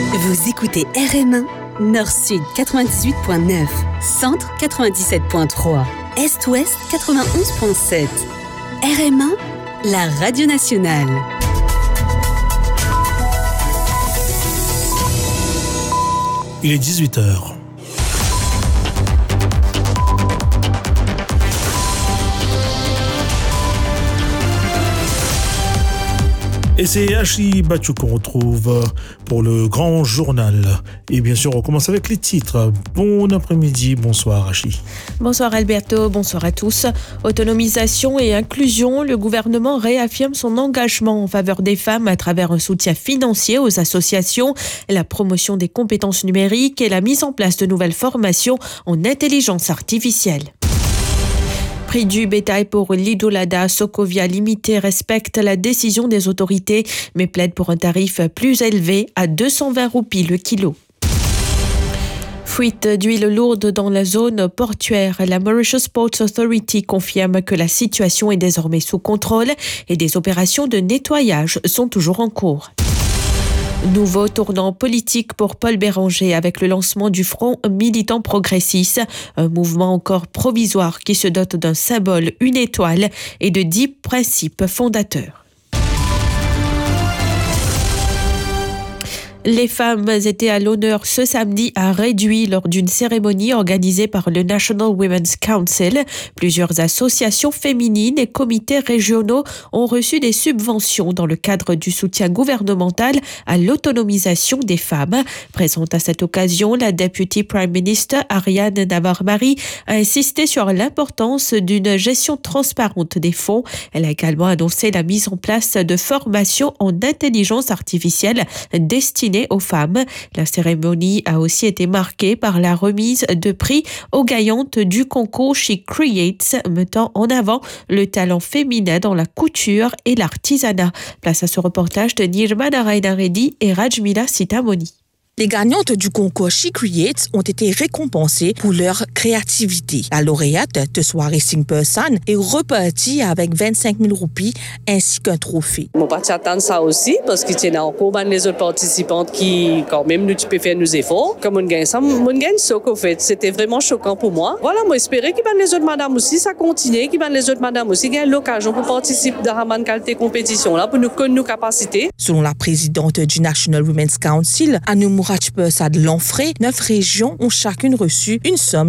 Vous écoutez RM1, Nord-Sud 98.9, Centre 97.3, Est-Ouest 91.7. RM1, la radio nationale. Il est 18h. Et c'est Hachi Batchou qu'on retrouve pour le grand journal. Et bien sûr, on commence avec les titres. Bon après-midi, bonsoir Hachi. Bonsoir Alberto, bonsoir à tous. Autonomisation et inclusion, le gouvernement réaffirme son engagement en faveur des femmes à travers un soutien financier aux associations, la promotion des compétences numériques et la mise en place de nouvelles formations en intelligence artificielle. Prix du bétail pour l'Idolada, Socovia Limité respecte la décision des autorités, mais plaide pour un tarif plus élevé à 220 roupies le kilo. Fuite d'huile lourde dans la zone portuaire. La Mauritius Ports Authority confirme que la situation est désormais sous contrôle et des opérations de nettoyage sont toujours en cours. Nouveau tournant politique pour Paul Béranger avec le lancement du Front militant progressiste, un mouvement encore provisoire qui se dote d'un symbole, une étoile et de 10 principes fondateurs. Les femmes étaient à l'honneur ce samedi à Réduit lors d'une cérémonie organisée par le National Women's Council. Plusieurs associations féminines et comités régionaux ont reçu des subventions dans le cadre du soutien gouvernemental à l'autonomisation des femmes. Présente à cette occasion, la Deputy Prime Minister Ariane Navarre-Marie a insisté sur l'importance d'une gestion transparente des fonds. Elle a également annoncé la mise en place de formations en intelligence artificielle destinées aux femmes. La cérémonie a aussi été marquée par la remise de prix aux gagnantes du concours She Creates, mettant en avant le talent féminin dans la couture et l'artisanat. Place à ce reportage de Nirma Narayana Reddy et Rajmila Sitamoni. Les gagnantes du concours She Creates ont été récompensées pour leur créativité. La lauréate, Tessoir Racing Person, est repartie avec 25 000 roupies ainsi qu'un trophée. On va attendre ça aussi parce que c'est encore les autres participantes qui, quand même, nous tu peux faire nos efforts. Comme on gagne ça, on gagne ça qu'en fait. C'était vraiment choquant pour moi. Voilà, moi j'espérais que les autres madames aussi, ça continue, que les autres madames aussi gagnent l'occasion pour participer dans la qualité compétition là pour nous connaître nos capacités. Selon la présidente du National Women's Council, Anoumourach Persad Lanfray, 9 régions ont chacune reçu une somme